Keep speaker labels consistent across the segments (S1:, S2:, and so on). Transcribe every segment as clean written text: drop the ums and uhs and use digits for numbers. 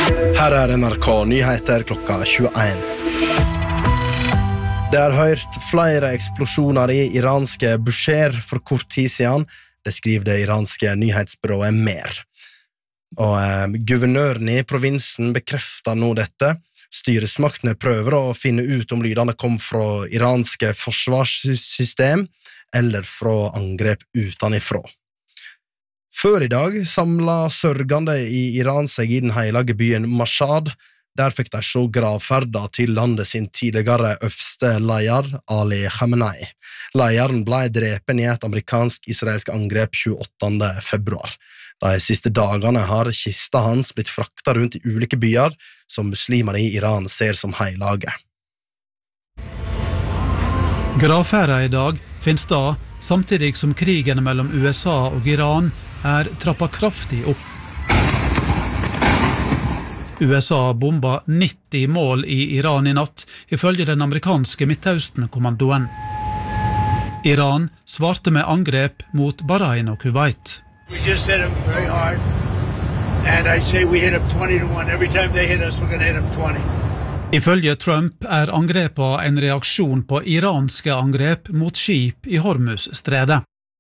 S1: Her NRK Nyheter klokka 21. Det har hørt flere eksplosjoner i iranske Bushehr for kort tid siden. Det skriver det iranske nyhetsbyrået Mer. Og guvernøren i provinsen bekrefter nå dette. Styresmaktene prøver å finne ut om lydene kom fra iranske forsvarssystem eller fra angrep utenifra. Før i dag samlet sørgende i Iran seg i den heilige byen Mashhad. Der fikk de se gravferda til landet sin tidligere øverste leder, Ali Khamenei. Lederen ble drepen i et amerikansk-israelsk angrep 28. februar. De siste dagene har kista hans blitt frakta rundt i ulike byer som muslimer i Iran ser som heilige.
S2: Gravferda i dag finnes da samtidig som krigen mellom USA og Iran trappa kraftig opp. USA bomba 90 mål i Iran i natt, ifølge den amerikanske Midtøsten-kommandoen. Iran svarte med angrep mot Bahrain og Kuwait.
S3: We just hit them very hard, and I say we hit them 20-1. Every time they hit us, we're going to hit them 20.
S2: Ifølge Trump angrepa en reaksjon på iranske angrep mot skip i Hormuz-stredet.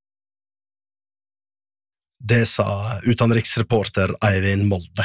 S1: Det sa utenriksreporter Eivind Molde.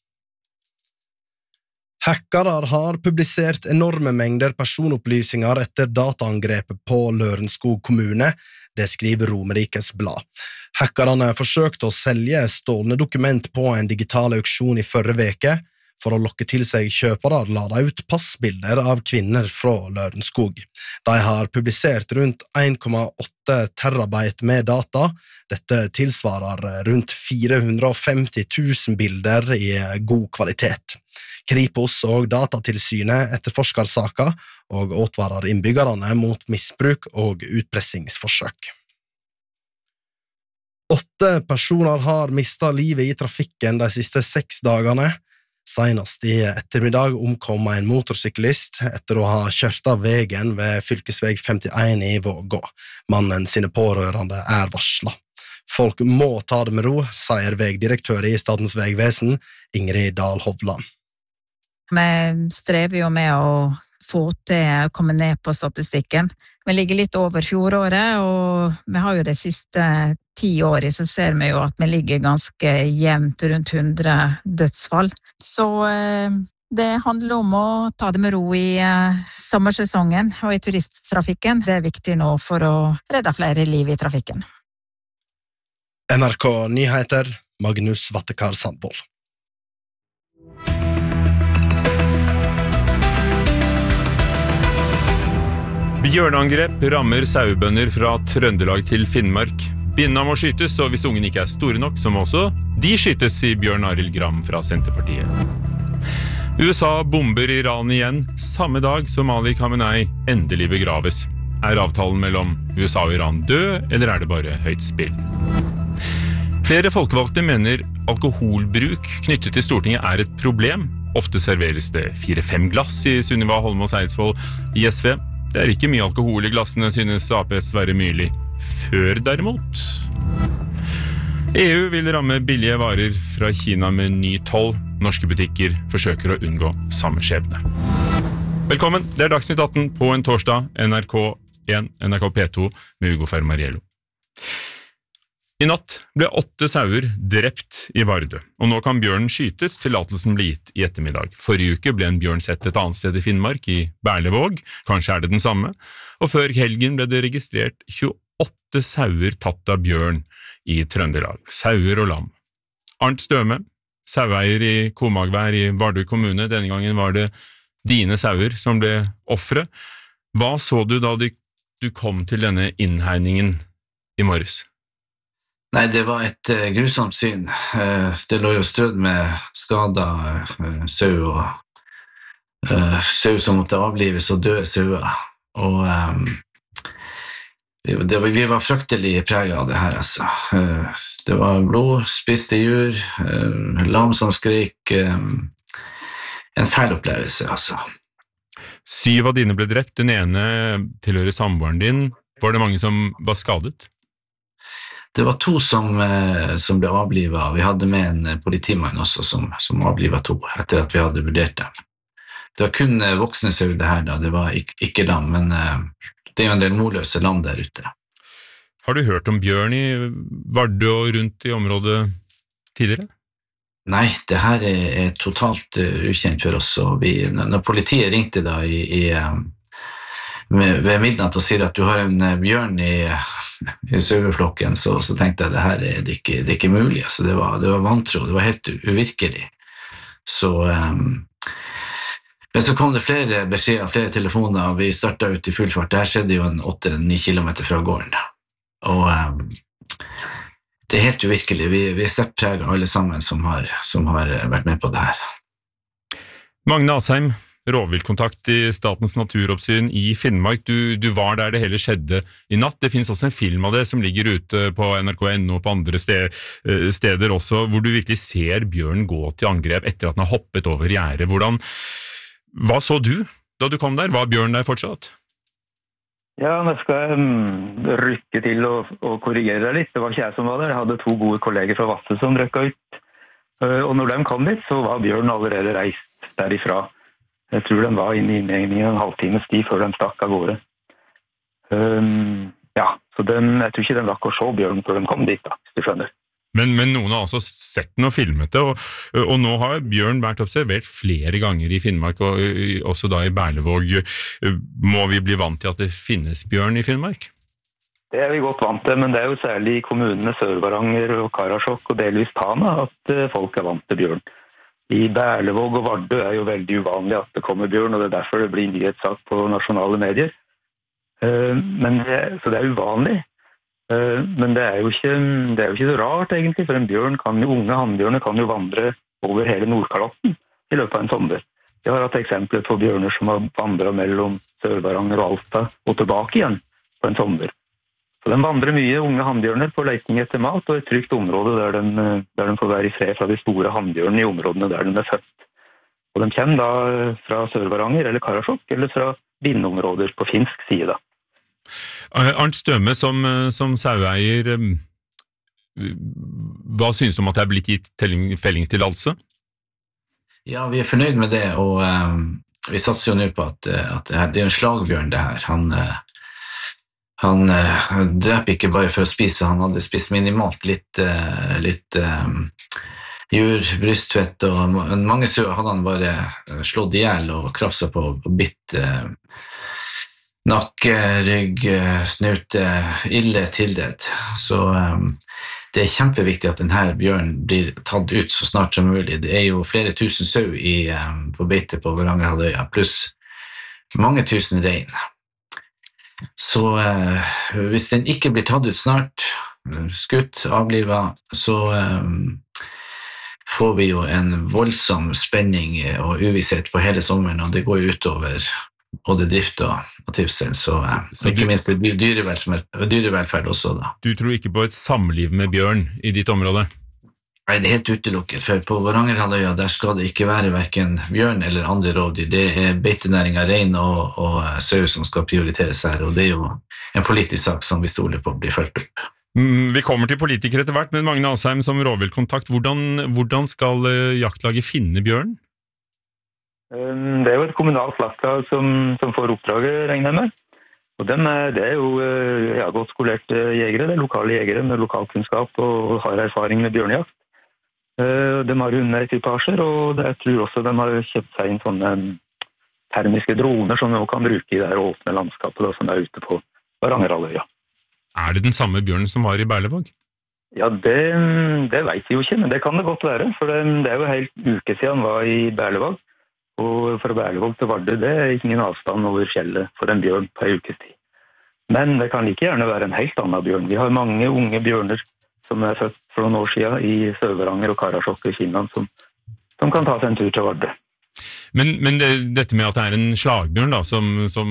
S1: Hackere har publisert enorme mengder personopplysninger etter dataangrepet på Lørenskog kommune. Det skriver Romerikes blad. Hackerne forsøkte å selge stålne dokument på en digital auksjon i forrige veke. For å lokke til seg kjøpere la de ut passbilder av kvinner fra Lørenskog. De har publisert rundt 1,8 terabyte med data. Dette tilsvarer rundt 450 000 bilder i god kvalitet. Kripos og Datatilsynet etterforsker saken og advarer innbyggerne mot misbruk og utpressingsforsøk. 8 personer har mistet livet i trafikken de siste 6 dagene. Senest i ettermiddag omkom en motorsyklist etter å ha kjørt av veien ved fylkesveg 51 i Vågå. Mannen sine pårørende varslet. Folk må ta det med ro, sier vegdirektør i Statens vegvesen, Ingrid Dahl Hovland.
S4: Vi strever jo med å få til å komme ned på statistikken. Vi ligger litt over fjoråret, og vi har jo de siste 10 årene, så ser vi jo at vi ligger ganske jevnt rundt 100 dødsfall. Så det handler om å ta det med ro i sommersesongen og i turisttrafikken. Det viktig nå for å redde flere liv i trafikken.
S1: NRK Nyheter, Magnus Vattekar Sandvold.
S5: Bjørneangrep rammer sauebønder fra Trøndelag til Finnmark. Binna må skytes, og hvis ungen ikke store nok, så må også de skytes, sier Bjørn Arild Gram fra Senterpartiet. USA bomber Iran igjen, samme dag som Ali Khamenei endelig begraves. Avtalen mellom USA og Iran død, eller det bare høyt spill? Flere folkevalgte mener alkoholbruk knyttet til Stortinget et problem. Ofte serveres det 4-5 glass i Sunniva Holmås Eidsvoll i SV. Det ikke mye alkohol i glassene, synes APs Sverre Myrli. Før derimot. EU vil ramme billige varer fra Kina med ny toll. Norske butikker forsøker å unngå samme skjebne. Velkommen, det Dagsnytt 18 på en torsdag, NRK1, NRK P2 med Hugo Fermariello. I natt ble 8 sauer drept i Vardø, og nå kan bjørnen skytes, tillatelsen ble gitt i ettermiddag. Forrige uke ble en bjørn sett et annet sted i Finnmark, i Berlevåg, kanskje det den samme, og før helgen ble det registrert 28 sauer tatt av bjørn i Trøndelag, sauer og lam. Arnt Støme, saueier i Komagvær i Vardø kommune, denne gangen var det dine sauer som ble offre. Hva så du da du kom til denne innhegningen i morges?
S6: Nei, det var et grusomt syn. Det lå jo strødd med skadet sau og sau som måtte avlives og døde sauer. Og vi var fryktelig preget av det her, altså. Det var blod, spiste dyr, lam som skrik. En feil opplevelse, altså.
S5: 7 av dine ble drept, den ene tilhører samboeren din. Var det mange som var skadet?
S6: Det var 2 som ble avlivet. Vi hadde med en politimann også som avlivet 2 etter at vi hadde vurdert dem. Det var kun voksne sau det her da, det var ikke lam, men det er jo en del morløse lam der ute.
S5: Har du hørt om bjørn i Vardø og rundt i området tidligere?
S6: Nei, det her er totalt ukjent for oss, og når politiet ringte da ved midnatt og sier at du har en bjørn i saueflokken, så tenkte jeg det her det er ikke mulig, altså det var vantro, det var helt uvirkelig. Men så kom det flere beskjeder, flere telefoner, og vi startet ut i full fart. Det her skjedde jo en 8-9 kilometer fra gården. Og det er helt uvirkelig. Vi er settpreget alle sammen som har vært med på det her.
S5: Magne Asheim, rovviltkontakt i Statens naturoppsyn i Finnmark. Du var der det hele skjedde i natt. Det finnes også en film av det som ligger ute på NRK.no og på andre steder også, hvor du virkelig ser bjørnen gå til angrep etter at den har hoppet over gjerdet. Hva så du da du kom der? Var bjørn der fortsatt?
S7: Ja, nå skal jeg rykke til og korrigere deg litt. Det var ikke jeg som var der. Jeg hadde 2 gode kolleger fra Vasse som rykket ut. Og når de kom dit, så var bjørn allerede reist derifra. Jeg tror den var inne i en halvtimes tid før den stakk av gårde. Ja, så jeg tror ikke den rakk å se bjørn før de kom dit, da, hvis du skjønner.
S5: Men noen har altså sett den og filmet det, og nå har bjørn vært observert flere ganger i Finnmark, og også da i Berlevåg. Må vi bli vant til at det finnes bjørn i Finnmark?
S7: Det er vi godt vant til, men det er jo særlig i kommunene Sør-Varanger og Karasjok og delvis Tana at folk er vant til bjørn. I Berlevåg og Vardø er jo veldig uvanlig at det kommer bjørn, og det er derfor det blir nyhetssak på nasjonale medier. Så det er uvanlig. Men det er jo ikke så rart egentlig, for en bjørn unge hannbjørner kan jo vandre over hele Nordkalotten i løpet av en sommer. Jeg har hatt eksempler på bjørner som har vandret mellom Sør-Varanger og Alta og tilbake igjen på en sommer. Så de vandrer mye unge hannbjørner på leting etter mat og et trygt område der de får være i fred fra de store hannbjørnene i områdene der de er født. Og de kommer da fra Sør-Varanger eller Karasjok eller fra bindeområder på finsk side da.
S5: Arnt Støme, som saueier, hva synes du om at det er blitt gitt fellingstillatelse?
S6: Ja, vi er fornøyd med det, og vi satser jo nå på at det er en slagbjørn det her. Han dreper ikke bare for å spise, han hadde spist minimalt litt jur, brystfett, og mange sauer hadde han bare slått ihjel og krafset på og bitt nakke, rygg, snute, ille tilredd. Så det er kjempeviktig at denne bjørnen blir tatt ut så snart som mulig. Det er jo flere tusen sau på beite på Varangerhalvøya, pluss mange tusen rein. Så hvis den ikke blir tatt ut snart, skutt, avlivet, så får vi jo en voldsom spenning og uvisshet på hele sommeren, og det går jo utover både drift og trivsel, så ikke minst dyrevelferd også da. Du
S5: tror ikke på et samliv med bjørn i ditt område?
S6: Nei, det er helt utelukket, for på Varangerhalvøya der skal det ikke være hverken bjørn eller andre rovdyr. Det er beitenæring av rein og sau som skal prioriteres her, og det er jo en politisk sak som vi stoler på blir fulgt opp.
S5: Vi kommer til politikere etter hvert, men Magne Asheim som rovviltkontakt, hvordan skal jaktlaget finne bjørn?
S7: Det er jo et kommunalt jaktlag som får oppdraget, regner jeg med. Og det er jo godt skolerte jegere, det er lokale jegere med lokalkunnskap og har erfaring med bjørnejakt. De har hundeekvipasjer, og jeg tror også de har kjøpt seg inn sånne termiske droner som de kan bruke i det her åpne landskapet da, som er ute på Varangerhalvøya.
S5: Er det den samme bjørnen som var i Berlevåg?
S7: Ja, det vet vi jo ikke, men det kan det godt være, for det er jo helt uke siden han var i Berlevåg. Og fra Berlevåg til Vardø, det er ingen avstand over fjellet for en bjørn på en ukes tid. Men det kan like gjerne være en helt annen bjørn. Vi har mange unge bjørner som er født for noen år siden i Sør-Varanger og Karasjok i Finland som kan ta seg en tur til Vardø.
S5: Men dette med at det er en slagbjørn da, som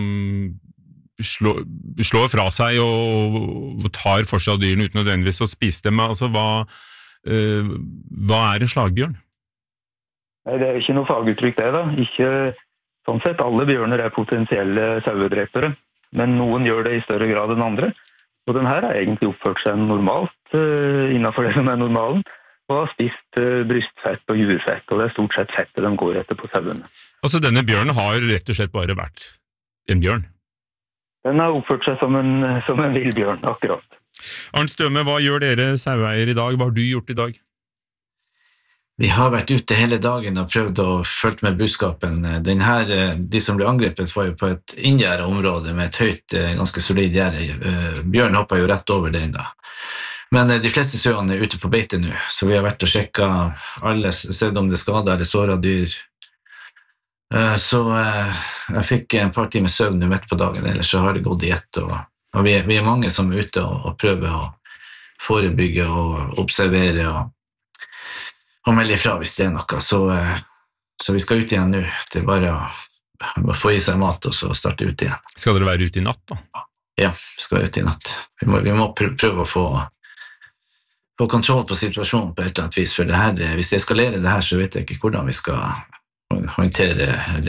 S5: slår fra seg og tar for seg av dyrene uten nødvendigvis å spise dem, altså hva er en slagbjørn?
S7: Nei, det er ikke noe faguttrykk det da. Ikke, sånn sett, alle bjørner er potensielle sauedrepere, men noen gjør det i større grad enn andre. Og den her har egentlig oppført seg normalt innenfor det som normalen, og har spist brystfett og jurfett, og det stort sett fettet de går etter på sauene.
S5: Altså denne bjørnen har rett og slett bare vært en bjørn?
S7: Den har oppført seg som en villbjørn, akkurat.
S5: Arnt Støme, hva gjør dere saueier i dag? Hva har du gjort i dag?
S6: Vi har vært ute hele dagen og prøvd å følge med budskapen. De som ble angrepet var jo på et inngjerdet område med et høyt, ganske solid gjerde. Bjørn hoppet jo rett over den da. Men de fleste sauene ute på beite nå, så vi har vært og sjekket alle, sett om det skadet eller såret dyr. Så jeg fikk en par timer søvn midt på dagen, ellers så har det gått i ett. Og vi er mange som er ute og prøver å forebygge og observere og melde ifra hvis det er noe, så vi skal ut igjen nå. Det er bare å få i seg mat og så starte ut igjen.
S5: Skal dere være ute i natt da?
S6: Ja, vi skal ut i natt. Vi må prøve å få kontroll på situasjonen på et eller annet vis, for hvis det eskalerer det her, så vet jeg ikke hvordan vi skal håndtere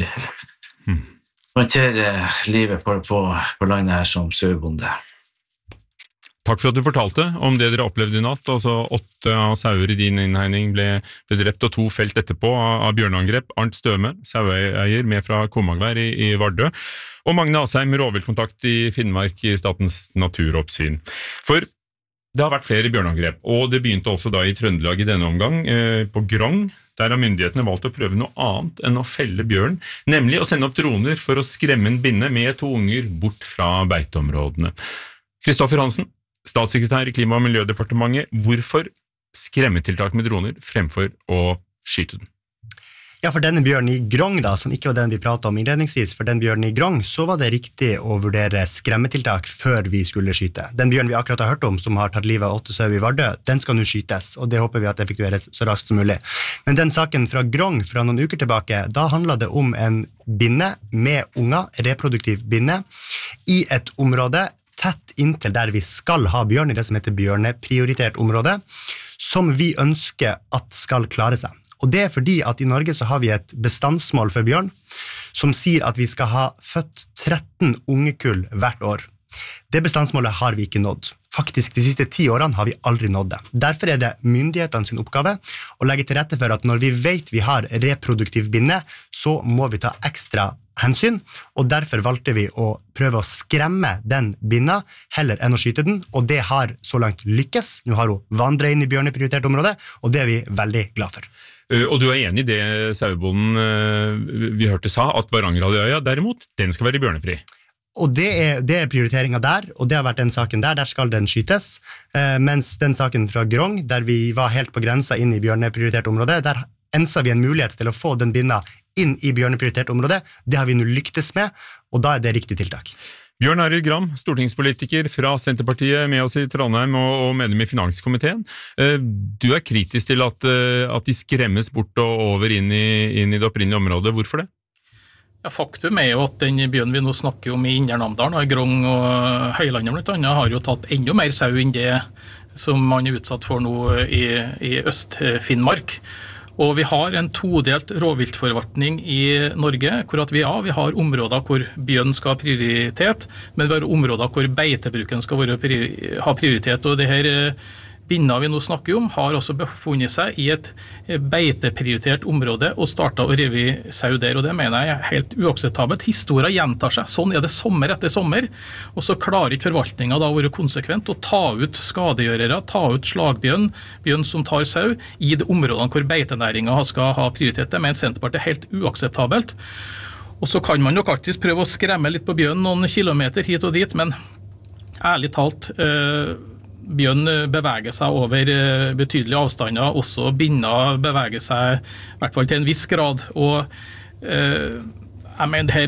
S6: livet på landet her som sauebonde.
S5: Takk for at du fortalte om det dere opplevde i natt. Altså 8 av sauer i din innhegning ble drept og 2 felt etterpå av bjørneangrep. Arnt Støme, saueeier med fra Komagvær i Vardø, og Magne Asheim, rovviltkontakt i Finnmark i Statens naturoppsyn. For det har vært flere bjørneangrep, og det begynte også da i Trøndelag i denne omgang, på Grong. Der har myndighetene valgt å prøve noe annet enn å felle bjørn, nemlig å sende opp droner for å skremme en binne med 2 unger bort fra beiteområdene. Kristoffer Hansen, statssekretær i Klima- og miljødepartementet, hvorfor skremmetiltak med droner fremfor å skyte den?
S8: Ja, for denne bjørnen i Grong da, som ikke var den vi pratet om innledningsvis, for den bjørnen i Grong, så var det riktig å vurdere skremmetiltak før vi skulle skyte. Den bjørnen vi akkurat har hørt om, som har tatt livet av 8 sau i Vardø, den skal nå skytes, og det håper vi at effektueres så raskt som mulig. Men den saken fra Grong fra noen uker tilbake, da handlet det om en binne med unger, reproduktiv binne, i et område tett inntil der vi skal ha bjørn, i det som heter bjørneprioritert område, som vi ønsker at skal klare seg. Og det er fordi at i Norge så har vi et bestandsmål for bjørn, som sier at vi skal ha født 13 ungekull hvert år. Det bestandsmålet har vi ikke nådd. Faktisk de siste 10 årene har vi aldri nådd det. Derfor er det myndighetene sin oppgave å legge til rette for at når vi vet vi har reproduktiv binne, så må vi ta ekstra hensyn, og derfor valgte vi å prøve å skremme den binna heller enn å skyte den, og det har så langt lykkes. Nå har hun vandret inn i bjørneprioritert område, og det er vi veldig glad for.
S5: Og du er enig i det sauebonden vi hørte sa, at Varangerhalvøya derimot, den skal være bjørnefri?
S8: Og det er prioriteringen der, og det har vært den saken der skal den skytes, mens den saken fra Grong, der vi var helt på grensa inn i bjørneprioritert område, der ensa vi en mulighet til å få den binna inn i bjørneprioritert område. Det har vi nå lyktes med, og da er det riktig tiltak.
S5: Bjørn Arild Gram, stortingspolitiker fra Senterpartiet med oss i Trondheim og medlem i finanskomiteen. Du er kritisk til at de skremmes bort og over inn i det opprinnelige området. Hvorfor det?
S9: Ja, faktum er jo at den bjørnen vi nå snakker om i Indre Namdalen, i Grong og Høylandet blant annet, har jo tatt enda mer sau enn det som man er utsatt for nå i Øst-Finnmark. Og vi har en todelt rovviltforvaltning i Norge, hvor at vi har områder hvor bjørn skal ha prioritet, men vi har områder hvor beitebruken skal ha prioritet. Og det her binna vi nå snakker om har også befunnet seg i et beiteprioritert område og startet å rive sau der, og det mener jeg er helt uakseptabelt. Historien gjentar seg, sånn er det sommer etter sommer, og så klarer ikke forvaltningen da å være konsekvent og ta ut skadegjørere, ta ut slagbjørn, bjørn som tar sau, i de områdene hvor beitenæringen skal ha prioritet. Det mener Senterpartiet er helt uakseptabelt. Og så kan man nok alltid prøve å skremme litt på bjørn noen kilometer hit og dit, men ærlig talt, bjørn beveger seg over betydelige avstander, også binner beveger seg i hvert fall til en viss grad, og jeg mener det her